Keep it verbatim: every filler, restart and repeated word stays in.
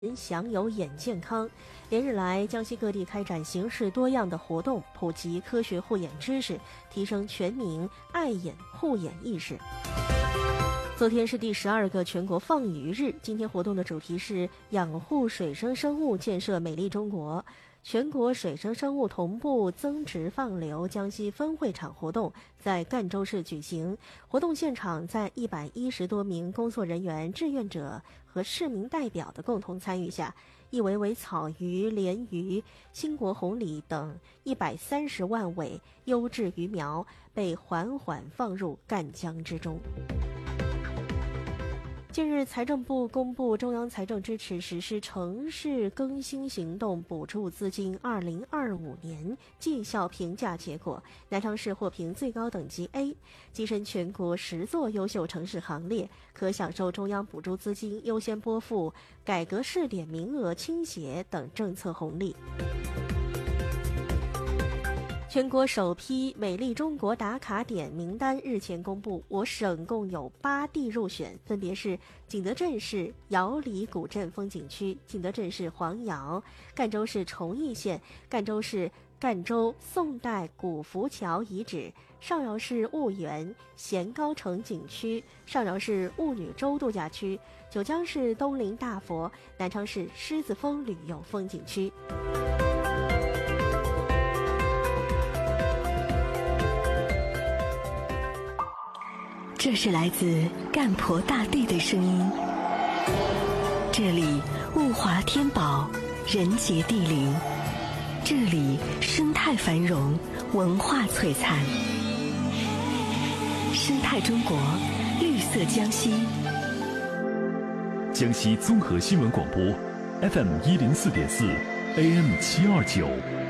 人享有眼健康。连日来，江西各地开展形式多样的活动，普及科学护眼知识，提升全民爱眼护眼意识。昨天是第十二个全国放鱼日，今天活动的主题是养护水生生物，建设美丽中国。全国水生生物同步增值放流江西分会场活动在赣州市举行，活动现场在一百一十多名工作人员、志愿者和市民代表的共同参与下，一尾尾草鱼、鲢鱼、兴国红鲤等一百三十万尾优质鱼苗被缓缓放入赣江之中。近日，财政部公布中央财政支持实施城市更新行动补助资金二零二五年绩效评价结果，南昌市获评最高等级 A， 跻身全国十座优秀城市行列，可享受中央补助资金优先拨付、改革试点名额倾斜等政策红利。全国首批美丽中国打卡点名单日前公布，我省共有八地入选，分别是景德镇市瑶里古镇风景区、景德镇市黄窑、赣州市崇义县、赣州市赣州宋代古浮桥遗址、邵窑市婺源咸高城景区、邵窑市婺女洲度假区、九江市东林大佛、南昌市狮子峰旅游风景区。 这是来自赣婆大地的声音，这里物华天宝，人杰地灵，这里生态繁荣，文化璀璨。生态中国，绿色江西。 江西综合新闻广播 F M 一零四点四 A M 七二九。